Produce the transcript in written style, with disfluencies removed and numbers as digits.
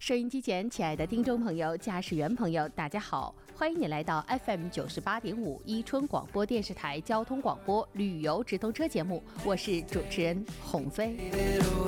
收音机前，亲爱的听众朋友、驾驶员朋友，大家好，欢迎你来到 FM 98.5伊春广播电视台交通广播旅游直通车节目，我是主持人鸿飞。